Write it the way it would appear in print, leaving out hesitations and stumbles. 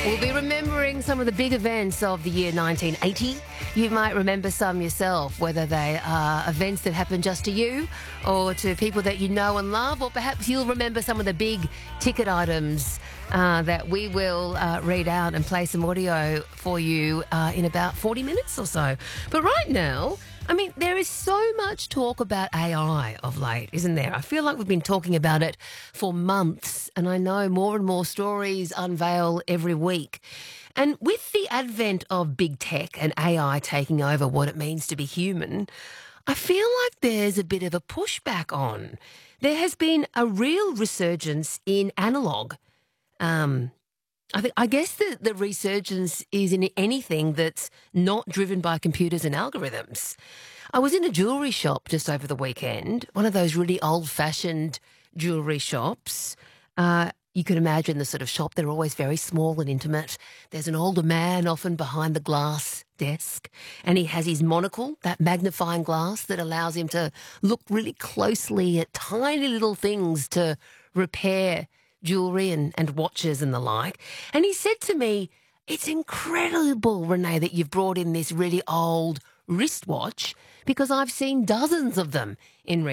We'll be remembering some of the big events of the year 1980. You might remember some yourself, whether they are events that happened just to you or to people that you know and love, or perhaps you'll remember some of the big ticket items that we will read out and play some audio for you in about 40 minutes or so. But right now, I mean, there is so much talk about AI of late, isn't there? I feel like we've been talking about it for months, and I know more and more stories unveil every week. And with the advent of big tech and AI taking over what it means to be human, I feel like there's a bit of a pushback on. There has been a real resurgence in analog. I guess the resurgence is in anything that's not driven by computers and algorithms. I was in a jewellery shop just over the weekend, one of those really old-fashioned jewellery shops. You can imagine the sort of shop, they're always very small and intimate. There's an older man often behind the glass desk, and he has his monocle, that magnifying glass that allows him to look really closely at tiny little things to repair jewellery and watches and the like. And he said to me, "It's incredible, Renee, that you've brought in this really old wristwatch, because I've seen dozens of them in